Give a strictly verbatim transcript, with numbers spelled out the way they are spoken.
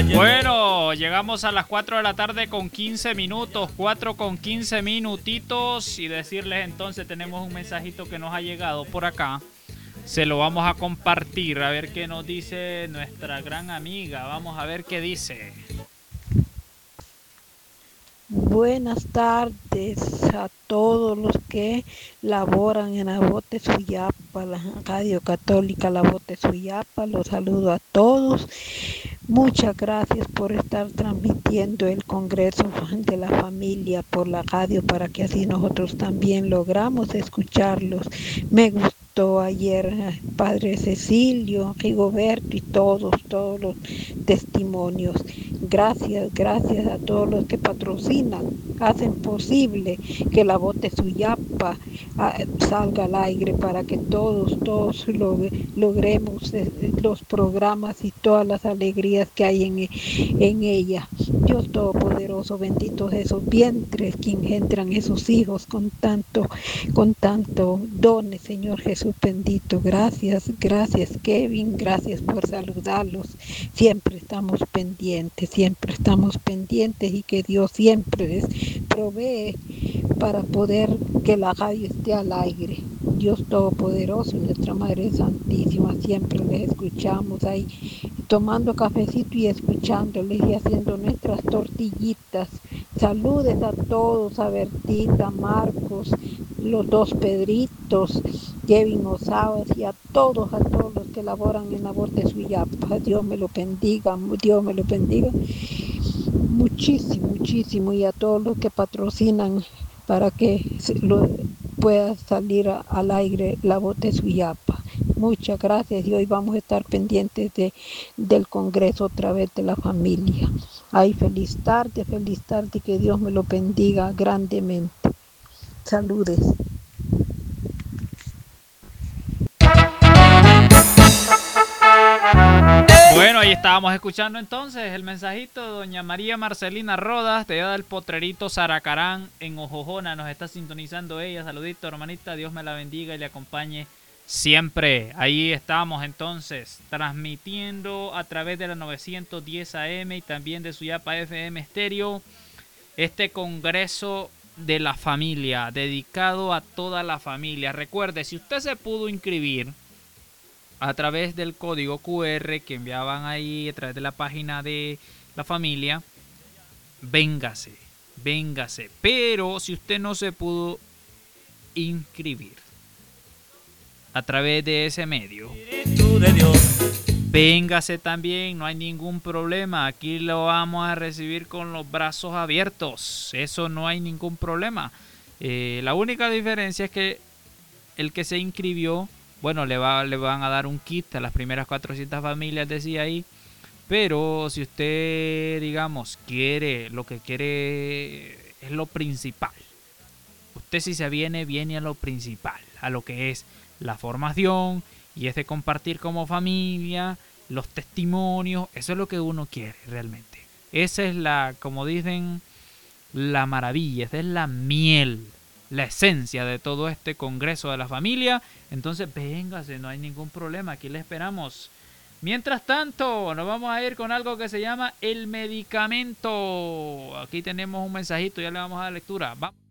Bueno, llegamos a las cuatro de la tarde con quince minutos, cuatro con quince minutitos, y decirles entonces, tenemos un mensajito que nos ha llegado por acá. Se lo vamos a compartir, a ver qué nos dice nuestra gran amiga. Vamos a ver qué dice. Buenas tardes a todos los que laboran en la voz de Suyapa, la Radio Católica La Voz de Suyapa. Los saludo a todos. Muchas gracias por estar transmitiendo el Congreso de la Familia por la radio, para que así nosotros también logramos escucharlos. Me gustó ayer Padre Cecilio, Rigoberto y todos, todos los testimonios. Gracias, gracias a todos los que patrocinan, hacen posible que la voz de Suyapa ah, salga al aire, para que todos, todos log logremos eh, los programas y todas las alegrías que hay en, en ella. Dios Todopoderoso, bendito esos vientres que engendran esos hijos con tanto, con tanto dones, Señor Jesús bendito. Gracias, gracias Kevin, gracias por saludarlos. Siempre estamos pendientes, siempre estamos pendientes, y que Dios siempre les provee para poder que la radio esté al aire. Dios Todopoderoso y nuestra Madre Santísima, siempre les escuchamos ahí tomando cafecito y escuchándoles y haciendo nuestras tortillitas. Saludes a todos, a Bertita, Marcos, los dos Pedritos, Kevin Osadas, y a todos, a todos los que laboran en la voz de Suyapa. Dios me lo bendiga, Dios me lo bendiga muchísimo, muchísimo, y a todos los que patrocinan para que lo, pueda salir a, al aire la voz de Suyapa. Muchas gracias, y hoy vamos a estar pendientes de, del Congreso otra vez de la familia. Ay, feliz tarde, feliz tarde, que Dios me lo bendiga grandemente. Saludes. Bueno, ahí estábamos escuchando entonces el mensajito de doña María Marcelina Rodas, de allá del Potrerito Zaracarán, en Ojojona. Nos está sintonizando ella. Saludito, hermanita. Dios me la bendiga y le acompañe siempre. Ahí estamos entonces transmitiendo a través de la novecientos diez A M y también de Suyapa F M Estéreo este Congreso de la Familia, dedicado a toda la familia. Recuerde, si usted se pudo inscribir a través del código Q R que enviaban ahí a través de la página de la familia, véngase, véngase. Pero si usted no se pudo inscribir a través de ese medio, véngase también, no hay ningún problema. Aquí lo vamos a recibir con los brazos abiertos. Eso no hay ningún problema. Eh, la única diferencia es que el que se inscribió, bueno, le, va, le van a dar un kit a las primeras cuatrocientas familias, decía ahí. Pero si usted, digamos, quiere, lo que quiere es lo principal. Usted, si se viene, viene a lo principal, a lo que es la formación, y es de compartir como familia, los testimonios. Eso es lo que uno quiere realmente. Esa es la, como dicen, la maravilla, esa es la miel, la esencia de todo este Congreso de la Familia. Entonces, véngase, no hay ningún problema, aquí le esperamos. Mientras tanto, nos vamos a ir con algo que se llama El Medicamento. Aquí tenemos un mensajito, ya le vamos a dar lectura. Vamos.